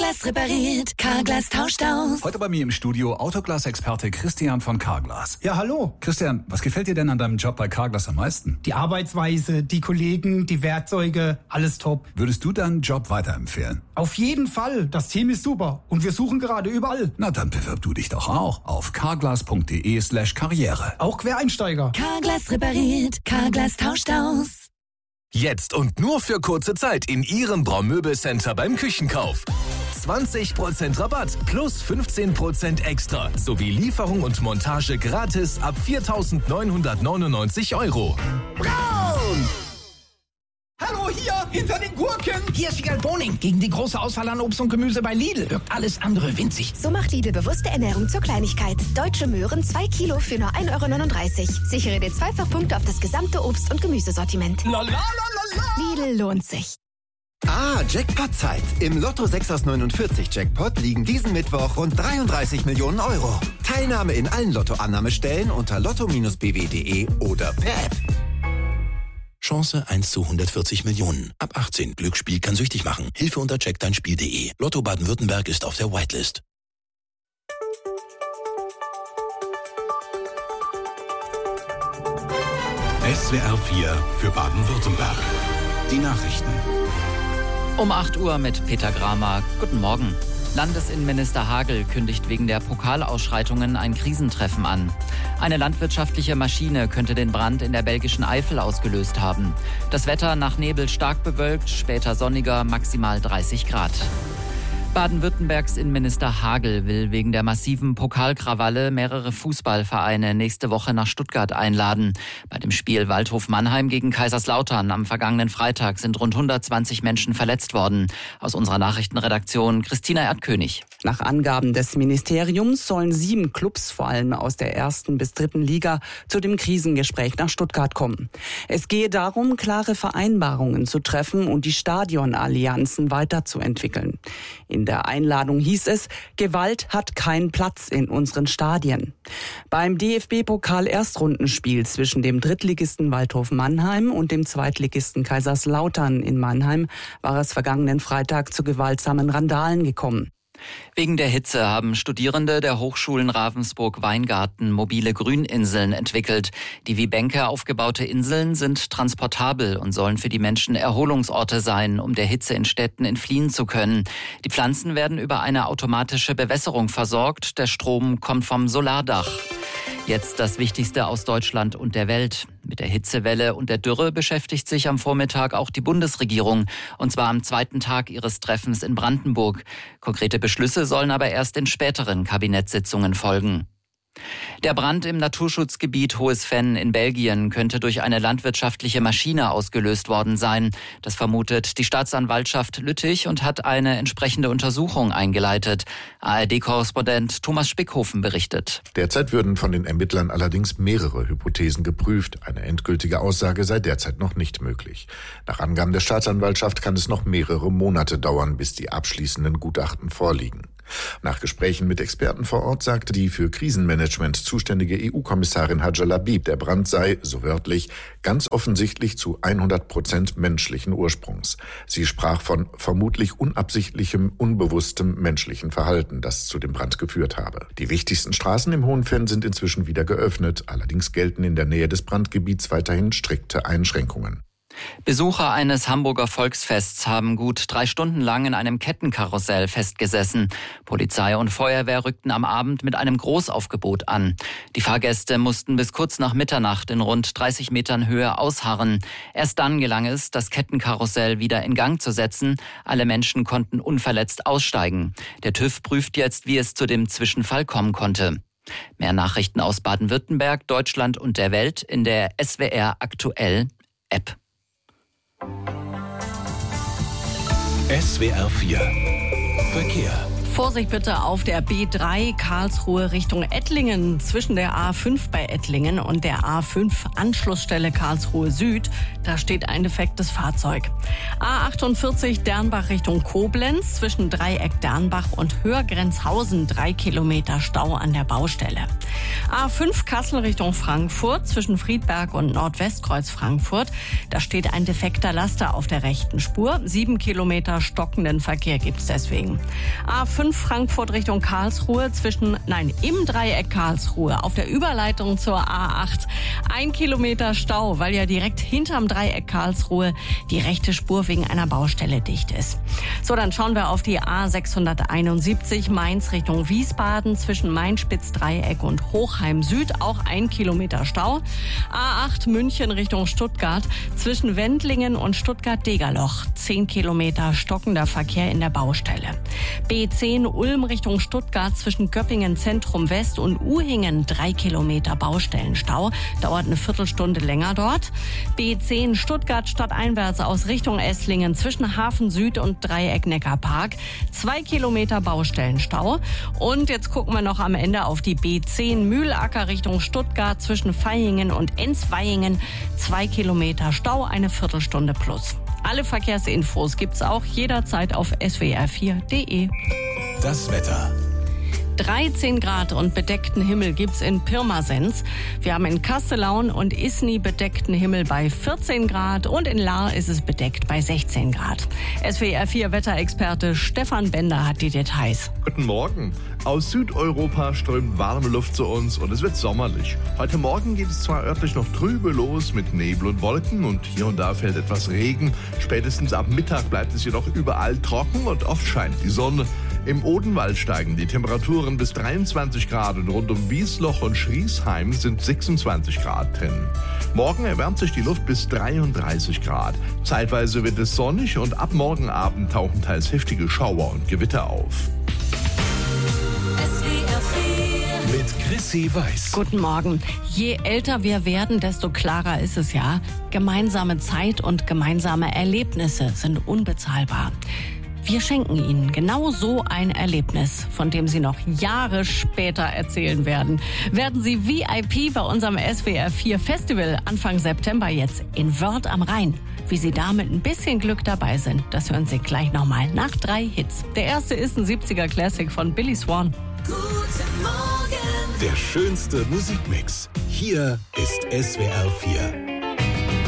Carglass repariert, Carglass tauscht aus. Heute bei mir im Studio Autoglas-Experte Christian von Carglass. Ja, hallo. Christian, was gefällt dir denn an deinem Job bei Carglass am meisten? Die Arbeitsweise, die Kollegen, die Werkzeuge, alles top. Würdest du deinen Job weiterempfehlen? Auf jeden Fall. Das Team ist super und wir suchen gerade überall. Na, dann bewirb du dich doch auch auf carglass.de/karriere. Auch Quereinsteiger. Carglass repariert, Carglass tauscht aus. Jetzt und nur für kurze Zeit in Ihrem Braumöbelcenter beim Küchenkauf. 20% Rabatt plus 15% extra sowie Lieferung und Montage gratis ab 4.999 €. Braun! Hallo, hier, hinter den Gurken. Hier ist Wiegald Boning gegen die große Auswahl an Obst und Gemüse bei Lidl. Wirkt alles andere winzig. So macht Lidl bewusste Ernährung zur Kleinigkeit. Deutsche Möhren 2 Kilo für nur 1,39 €. Sichere dir Zweifachpunkte auf das gesamte Obst- und Gemüsesortiment. La la la la la. Lidl lohnt sich. Jackpot-Zeit. Im Lotto 6 aus 49 Jackpot liegen diesen Mittwoch rund 33 Millionen €. Teilnahme in allen Lottoannahmestellen unter lotto-bw.de oder per App. Chance 1 zu 140 Millionen. Ab 18. Glücksspiel kann süchtig machen. Hilfe unter checkdeinspiel.de. Lotto Baden-Württemberg ist auf der Whitelist. SWR 4 für Baden-Württemberg. Die Nachrichten. Um 8 Uhr mit Peter Gramer. Guten Morgen. Landesinnenminister Hagel kündigt wegen der Pokalausschreitungen ein Krisentreffen an. Eine landwirtschaftliche Maschine könnte den Brand in der belgischen Eifel ausgelöst haben. Das Wetter nach Nebel stark bewölkt, später sonniger, maximal 30 Grad. Baden-Württembergs Innenminister Hagel will wegen der massiven Pokalkrawalle mehrere Fußballvereine nächste Woche nach Stuttgart einladen. Bei dem Spiel Waldhof Mannheim gegen Kaiserslautern am vergangenen Freitag sind rund 120 Menschen verletzt worden. Aus unserer Nachrichtenredaktion Christina Erdkönig. Nach Angaben des Ministeriums sollen 7 Clubs, vor allem aus der 1. bis 3. Liga, zu dem Krisengespräch nach Stuttgart kommen. Es gehe darum, klare Vereinbarungen zu treffen und die Stadionallianzen weiterzuentwickeln. In der Einladung hieß es, Gewalt hat keinen Platz in unseren Stadien. Beim DFB-Pokal-Erstrundenspiel zwischen dem Drittligisten Waldhof Mannheim und dem Zweitligisten Kaiserslautern in Mannheim war es vergangenen Freitag zu gewaltsamen Randalen gekommen. Wegen der Hitze haben Studierende der Hochschulen Ravensburg-Weingarten mobile Grüninseln entwickelt. Die wie Bänke aufgebaute Inseln sind transportabel und sollen für die Menschen Erholungsorte sein, um der Hitze in Städten entfliehen zu können. Die Pflanzen werden über eine automatische Bewässerung versorgt. Der Strom kommt vom Solardach. Jetzt das Wichtigste aus Deutschland und der Welt. Mit der Hitzewelle und der Dürre beschäftigt sich am Vormittag auch die Bundesregierung. Und zwar am 2. Tag ihres Treffens in Brandenburg. Konkrete Beschlüsse sollen aber erst in späteren Kabinettssitzungen folgen. Der Brand im Naturschutzgebiet Hohes Venn in Belgien könnte durch eine landwirtschaftliche Maschine ausgelöst worden sein. Das vermutet die Staatsanwaltschaft Lüttich und hat eine entsprechende Untersuchung eingeleitet. ARD-Korrespondent Thomas Spickhofen berichtet. Derzeit würden von den Ermittlern allerdings mehrere Hypothesen geprüft. Eine endgültige Aussage sei derzeit noch nicht möglich. Nach Angaben der Staatsanwaltschaft kann es noch mehrere Monate dauern, bis die abschließenden Gutachten vorliegen. Nach Gesprächen mit Experten vor Ort sagte die für Krisenmanagement zuständige EU-Kommissarin Hadja Labib, der Brand sei, so wörtlich, ganz offensichtlich zu 100% menschlichen Ursprungs. Sie sprach von vermutlich unabsichtlichem, unbewusstem menschlichen Verhalten, das zu dem Brand geführt habe. Die wichtigsten Straßen im Hohen Venn sind inzwischen wieder geöffnet. Allerdings gelten in der Nähe des Brandgebiets weiterhin strikte Einschränkungen. Besucher eines Hamburger Volksfests haben gut 3 Stunden lang in einem Kettenkarussell festgesessen. Polizei und Feuerwehr rückten am Abend mit einem Großaufgebot an. Die Fahrgäste mussten bis kurz nach Mitternacht in rund 30 Metern Höhe ausharren. Erst dann gelang es, das Kettenkarussell wieder in Gang zu setzen. Alle Menschen konnten unverletzt aussteigen. Der TÜV prüft jetzt, wie es zu dem Zwischenfall kommen konnte. Mehr Nachrichten aus Baden-Württemberg, Deutschland und der Welt in der SWR Aktuell App. SWR 4 Verkehr. Vorsicht bitte auf der B3 Karlsruhe Richtung Ettlingen. Zwischen der A5 bei Ettlingen und der A5 Anschlussstelle Karlsruhe Süd. Da steht ein defektes Fahrzeug. A48 Dernbach Richtung Koblenz. Zwischen Dreieck Dernbach und Hörgrenzhausen 3 Kilometer Stau an der Baustelle. A5 Kassel Richtung Frankfurt zwischen Friedberg und Nordwestkreuz Frankfurt. Da steht ein defekter Laster auf der rechten Spur. 7 Kilometer stockenden Verkehr gibt's deswegen. A5 Frankfurt Richtung Karlsruhe im Dreieck Karlsruhe auf der Überleitung zur A8. 1 Kilometer Stau, weil ja direkt hinterm Dreieck Karlsruhe die rechte Spur wegen einer Baustelle dicht ist. So, dann schauen wir auf die A671 Mainz Richtung Wiesbaden zwischen Main-Spitz-Dreieck und Hochheim Süd. Auch 1 Kilometer Stau. A8 München Richtung Stuttgart zwischen Wendlingen und Stuttgart-Degerloch. 10 Kilometer stockender Verkehr in der Baustelle. B10 Ulm Richtung Stuttgart zwischen Göppingen Zentrum West und Uhingen 3 Kilometer Baustellenstau. Dauert eine Viertelstunde länger dort. B10 Stuttgart stadteinwärts aus Richtung Esslingen zwischen Hafen Süd und Dreieck Neckarpark. 2 Kilometer Baustellenstau. Und jetzt gucken wir noch am Ende auf die B10 Mühlacker Richtung Stuttgart zwischen Vaihingen und Ensweihingen. 2 Kilometer Stau, eine Viertelstunde plus. Alle Verkehrsinfos gibt's auch jederzeit auf swr4.de. Das Wetter. 13 Grad und bedeckten Himmel gibt's in Pirmasens. Wir haben in Kastellaun und Isny bedeckten Himmel bei 14 Grad und in Lahr ist es bedeckt bei 16 Grad. SWR4 Wetterexperte Stefan Bender hat die Details. Guten Morgen. Aus Südeuropa strömt warme Luft zu uns und es wird sommerlich. Heute Morgen geht es zwar örtlich noch trübe los mit Nebel und Wolken und hier und da fällt etwas Regen. Spätestens ab Mittag bleibt es jedoch überall trocken und oft scheint die Sonne. Im Odenwald steigen die Temperaturen bis 23 Grad und rund um Wiesloch und Schriesheim sind 26 Grad drin. Morgen erwärmt sich die Luft bis 33 Grad. Zeitweise wird es sonnig und ab morgen Abend tauchen teils heftige Schauer und Gewitter auf. Mit Chrissy Weiß. Guten Morgen. Je älter wir werden, desto klarer ist es ja. Gemeinsame Zeit und gemeinsame Erlebnisse sind unbezahlbar. Wir schenken Ihnen genau so ein Erlebnis, von dem Sie noch Jahre später erzählen werden. Werden Sie VIP bei unserem SWR4 Festival Anfang September jetzt in Wörth am Rhein. Wie Sie da mit ein bisschen Glück dabei sind, das hören Sie gleich nochmal nach 3 Hits. Der erste ist ein 70er Classic von Billy Swan. Guten Morgen. Der schönste Musikmix. Hier ist SWR4.